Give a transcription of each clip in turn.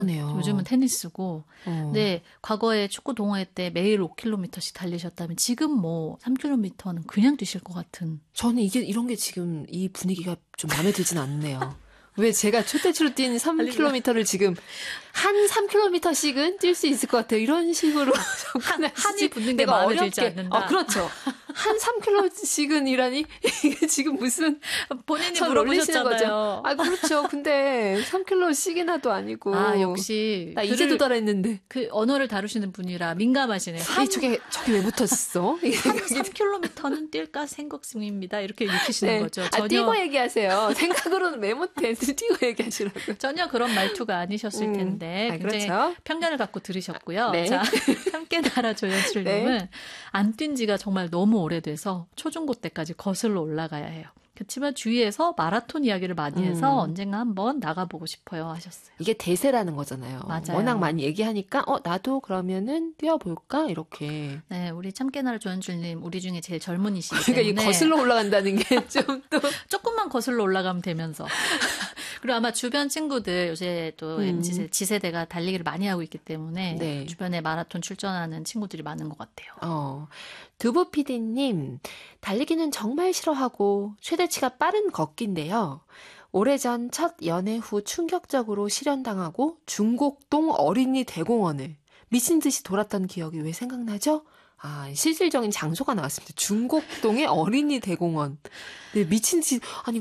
네요. 요즘은 테니스고. 근데 과거에 축구 동호회 때 매일 5km씩 달리셨다면 지금 뭐 3km는 그냥 뛰실 것 같은. 저는 이런 게 지금 이 분위기가 좀 마음에 들진 않네요. 왜 제가 초대치로 뛴 3km를 지금 한 3km씩은 뛸 수 있을 것 같아요. 이런 식으로 한이 붙는 게 마음에 들지 않는다. 그렇죠. 한 3km씩은 이라니 이게 지금 무슨 본인이 물어보셨잖아요. 그렇죠. 근데 3km씩이나도 아니고. 역시 나 이제 도달했는데. 그 언어를 다루시는 분이라 민감하시네요. 저게 왜 붙었어? 한 3km는 뛸까 생각 중입니다. 이렇게 읽히시는 거죠. 전혀 뛰고 얘기하세요. 생각으로는 왜 못해? 뛰고 얘기하시라고. 전혀 그런 말투가 아니셨을 텐데 굉장히 그렇죠? 편견을 갖고 들으셨고요. 네. 자, 함께 나라 조연출님은 네. 안 뛴 지가 정말 너무 오래돼서 초중고 때까지 거슬러 올라가야 해요. 그렇지만 주위에서 마라톤 이야기를 많이 해서 언젠가 한번 나가보고 싶어요 하셨어요. 이게 대세라는 거잖아요. 맞아요. 워낙 많이 얘기하니까 나도 그러면은 뛰어볼까 이렇게. 네, 우리 참깨 나라 조연출님 우리 중에 제일 젊은이시기 때문에. 그러니까 이 거슬러 올라간다는 게 좀 또. 조금만 거슬러 올라가면 되면서. 그리고 아마 주변 친구들 요새 또 MZ 지세대가 달리기를 많이 하고 있기 때문에 네. 주변에 마라톤 출전하는 친구들이 많은 것 같아요. 두부 PD님, 달리기는 정말 싫어하고 최대치가 빠른 걷기인데요. 오래전 첫 연애 후 충격적으로 실현당하고 중곡동 어린이 대공원을 미친 듯이 돌았던 기억이 왜 생각나죠? 실질적인 장소가 나왔습니다. 중곡동의 어린이 대공원. 네, 미친 듯이,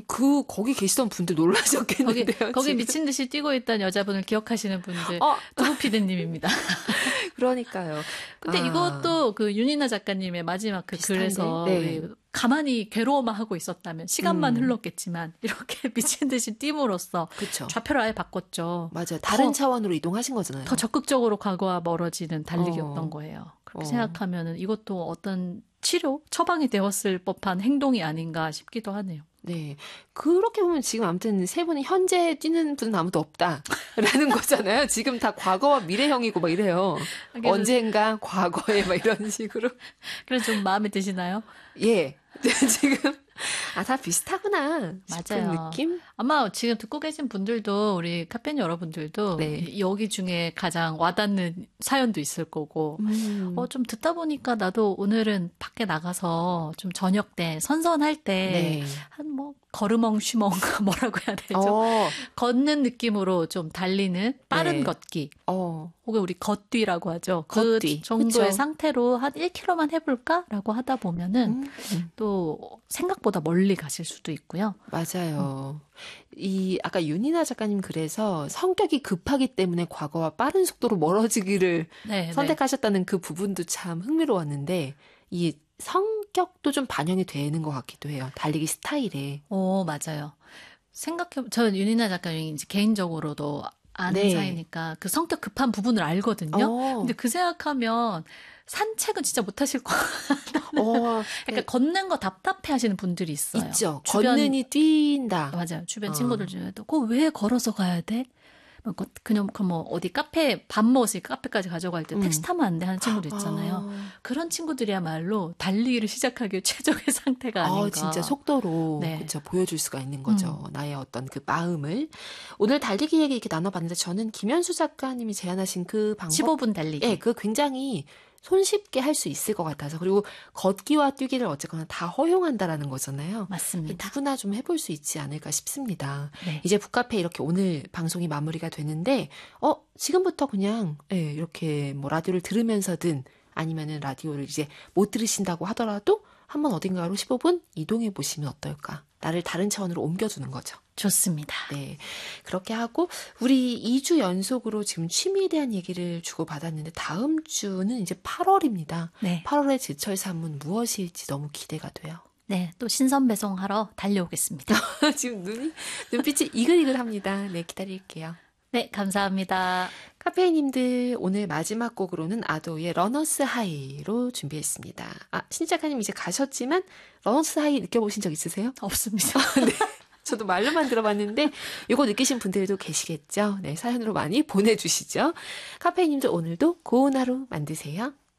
거기 계시던 분들 놀라셨겠는데요. 거기 미친 듯이 뛰고 있던 여자분을 기억하시는 분들. 두부 피디님입니다. 그러니까요. 근데 이것도 그 윤이나 작가님의 마지막 그 글에서 네. 가만히 괴로워만 하고 있었다면 시간만 흘렀겠지만 이렇게 미친 듯이 띄움으로써 그쵸. 좌표를 아예 바꿨죠. 맞아요. 다른 차원으로 이동하신 거잖아요. 더 적극적으로 과거와 멀어지는 달리기였던 거예요. 그렇게 생각하면은 이것도 어떤 치료, 처방이 되었을 법한 행동이 아닌가 싶기도 하네요. 네. 그렇게 보면 지금 아무튼 세 분이 현재 뛰는 분은 아무도 없다라는 거잖아요. 지금 다 과거와 미래형이고 막 이래요. 언젠가 과거에 막 이런 식으로. 그래서 좀 마음에 드시나요? 예. 지금 다 비슷하구나 싶은 맞아요. 느낌? 아마 지금 듣고 계신 분들도 우리 카페인 여러분들도 네. 여기 중에 가장 와닿는 사연도 있을 거고 좀 듣다 보니까 나도 오늘은 밖에 나가서 좀 저녁 때 선선할 때 한 걸음엉쉬멍 뭐라고 해야 되죠? 걷는 느낌으로 좀 달리는 빠른 걷기. 혹은 우리 걷뒤라고 하죠. 걷뒤. 그 정도의 그쵸? 상태로 한 1km만 해볼까라고 하다 보면은 또 생각보다 멀리 가실 수도 있고요. 맞아요. 아까 윤이나 작가님 글에서 성격이 급하기 때문에 과거와 빠른 속도로 멀어지기를 선택하셨다는 그 부분도 참 흥미로웠는데 이 성격도 좀 반영이 되는 것 같기도 해요. 달리기 스타일에. 맞아요. 저는 윤이나 작가님이 이제 개인적으로도 아는 사이니까 그 성격 급한 부분을 알거든요. 근데 그 생각하면 산책은 진짜 못 하실 것 같아요. 그러니까 걷는 거 답답해 하시는 분들이 있어요. 있죠. 걷느니 뛴다. 맞아요. 주변 친구들 중에도 그거 왜 걸어서 가야 돼? 그냥 어디 카페 밥 먹었으니까 카페까지 가져갈 때 택시 타면 안 돼 하는 친구도 있잖아요. 그런 친구들이야말로 달리기를 시작하기 최적의 상태가 아닌가. 진짜 속도로 그쵸, 보여줄 수가 있는 거죠. 나의 어떤 그 마음을. 오늘 달리기 얘기 이렇게 나눠봤는데 저는 김현수 작가님이 제안하신 그 방법 15분 달리기. 네, 그 굉장히 손쉽게 할 수 있을 것 같아서. 그리고 걷기와 뛰기를 어쨌거나 다 허용한다라는 거잖아요. 맞습니다. 누구나 좀 해볼 수 있지 않을까 싶습니다. 네. 이제 북카페 이렇게 오늘 방송이 마무리가 되는데 지금부터 그냥 이렇게 라디오를 들으면서든 아니면은 라디오를 이제 못 들으신다고 하더라도 한번 어딘가로 15분 이동해 보시면 어떨까. 나를 다른 차원으로 옮겨주는 거죠. 좋습니다. 네. 그렇게 하고 우리 2주 연속으로 지금 취미에 대한 얘기를 주고받았는데 다음 주는 이제 8월입니다. 네. 8월의 제철 산문 무엇일지 너무 기대가 돼요. 네. 또 신선 배송하러 달려오겠습니다. 지금 눈빛이 이글이글합니다. 네. 기다릴게요. 네. 감사합니다. 카페인님들 오늘 마지막 곡으로는 아도의 러너스 하이로 준비했습니다. 신 작가님 이제 가셨지만 러너스 하이 느껴보신 적 있으세요? 없습니다. 네. 저도 말로만 들어봤는데 이거 느끼신 분들도 계시겠죠? 네, 사연으로 많이 보내주시죠. 카페인님들 오늘도 고운 하루 만드세요.